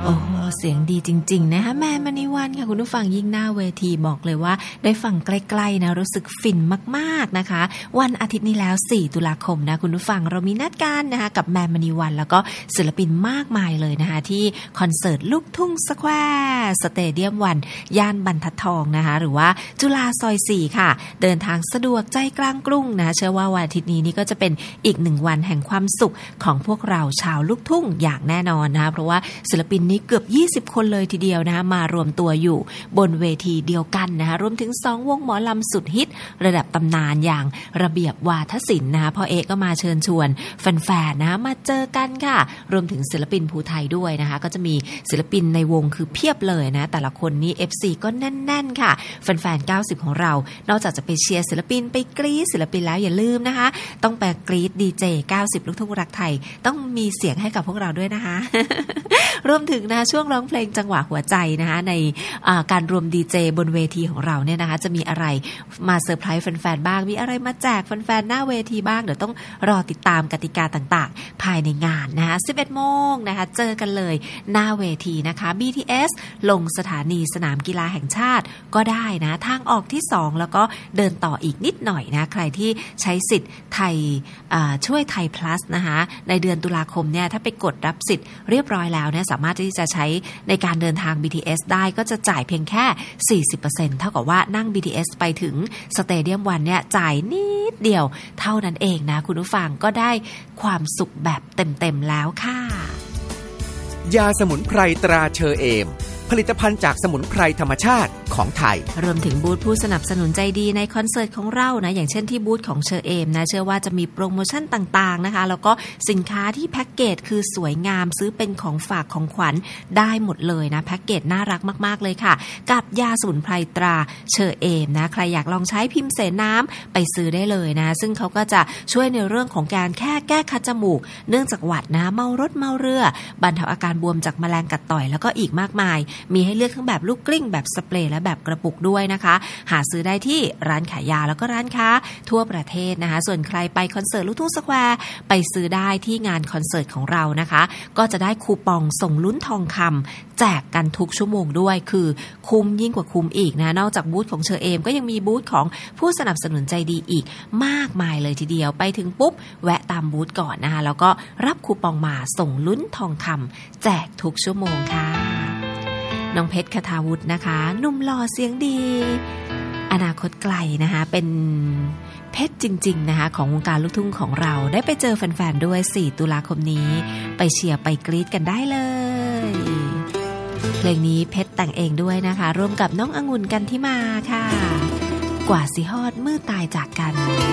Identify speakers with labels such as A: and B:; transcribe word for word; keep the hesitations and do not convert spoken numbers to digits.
A: โอ้เสียงดีจริงๆนะคะแมนมณีวันค่ะคุณผู้ฟังยิ่งหน้าเวทีบอกเลยว่าได้ฟังใกล้ๆนะรู้สึกฟินมากๆนะคะวันอาทิตย์นี้แล้วสี่ตุลาคมนะคุณผู้ฟังเรามีนัดกันนะคะกับแมนมณีวันแล้วก็ศิลปินมากมายเลยนะคะที่คอนเสิร์ตลูกทุ่งสแควร์สเตเดียมวันย่านบรรทัดทองนะคะหรือว่าจุฬาซอยสี่ค่ะเดินทางสะดวกใจกลางกรุงนะเชื่อว่าวันอาทิตย์นี้นี่ก็จะเป็นอีกหนึ่งวันแห่งความสุขของพวกเราชาวลูกทุ่งอย่างแน่นอนนะคะเพราะว่าศิลปินนี้เกือบยี่สิบคนเลยทีเดียวนะคะมารวมตัวอยู่บนเวทีเดียวกันนะคะรวมถึงสองวงหมอลำสุดฮิตระดับตำนานอย่างระเบียบวาทศิลป์นะคะพ่อเอกก็มาเชิญชวนแฟนๆนะมาเจอกันค่ะรวมถึงศิลปินภูไทยด้วยนะคะก็จะมีศิลปินในวงคือเพียบเลยนะแต่ละคนนี้ เอฟ ซี ก็แน่นๆค่ะแฟนๆเก้าสิบของเรานอกจากจะไปเชียร์ศิลปินไปกรี๊ดศิลปินแล้วอย่าลืมนะคะต้องไปกรี๊ดดีเจเก้าสิบลูกทุ่งรักไทยต้องมีเสียงให้กับพวกเราด้วยนะคะ รวมถึงนะช่วงร้องเพลงจังหวะหัวใจนะคะในการรวมดีเจบนเวทีของเราเนี่ยนะคะจะมีอะไรมาเซอร์ไพรส์แฟนๆบ้างมีอะไรมาแจกแฟนๆหน้าเวทีบ้างเดี๋ยวต้องรอติดตามกติกาต่างๆภายในงานนะคะสิบเอ็ดโมงนะคะเจอกันเลยหน้าเวทีนะคะ บี ที เอส ลงสถานีสนามกีฬาแห่งชาติก็ได้นะทางออกที่สองแล้วก็เดินต่ออีกนิดหน่อยนะใครที่ใช้สิทธิ์ไทยช่วยไทย plus นะคะในเดือนตุลาคมเนี่ยถ้าไปกดรับสิทธิ์เรียบร้อยแล้วเนี่ยสามารถที่จะใช้ในการเดินทาง บี ที เอส ได้ก็จะจ่ายเพียงแค่ สี่สิบเปอร์เซ็นต์ เท่ากับว่านั่ง บี ที เอส ไปถึงสเตเดียมวันเนี่ยจ่ายนิดเดียวเท่านั้นเองนะคุณผู้ฟังก็ได้ความสุขแบบเต็มๆแล้วค่ะ
B: ยาสมุนไพรตราเชอเอมผลิตภัณฑ์จากสมุนไพรธรรมชาติของไทย
A: รวมถึงบูธผู้สนับสนุนใจดีในคอนเสิร์ตของเรานะอย่างเช่นที่บูธของเชอเอมนะเชื่อว่าจะมีโปรโมชั่นต่างๆนะคะแล้วก็สินค้าที่แพ็กเกจคือสวยงามซื้อเป็นของฝากของขวัญได้หมดเลยนะแพ็กเกจน่ารักมากๆเลยค่ะกับยาสมุนไพรตราเชอเอมนะใครอยากลองใช้พิมพ์เสนน้ำไปซื้อได้เลยนะซึ่งเขาก็จะช่วยในเรื่องของการแค่แก้คัดจมูกเนื่องจากหวัดนะเมารถเมาเรือบรรเทาอาการบวมจากแมลงกัดต่อยแล้วก็อีกมากมายมีให้เลือกทั้งแบบลูกกลิ้งแบบสเปรย์และแบบกระปุกด้วยนะคะหาซื้อได้ที่ร้านขายยาแล้วก็ร้านค้าทั่วประเทศนะคะส่วนใครไปคอนเสิร์ตลูกทุ่งสแควร์ไปซื้อได้ที่งานคอนเสิร์ตของเรานะคะก็จะได้คูปองส่งลุ้นทองคำแจกกันทุกชั่วโมงด้วยคือคุ้มยิ่งกว่าคุ้มอีกนะนอกจากบูธของเชอเอมก็ยังมีบูธของผู้สนับสนุนใจดีอีกมากมายเลยทีเดียวไปถึงปุ๊บแวะตามบูธก่อนนะคะแล้วก็รับคูปองมาส่งลุ้นทองคำแจกทุกชั่วโมงค่ะน้องเพชรคทาวุฒินะคะหนุ่มหล่อเสียงดีอนาคตไกลนะคะเป็นเพชรจริงๆนะคะของวงการลูกทุ่งของเราได้ไปเจอแฟนๆด้วยสี่ตุลาคมนี้ไปเชียร์ไปกรี๊ดกันได้เลยเพลงนี้เพชรแต่งเองด้วยนะคะร่วมกับน้ององุ่นกันที่มาค่ะกว่าสิฮอดมือตายจากกัน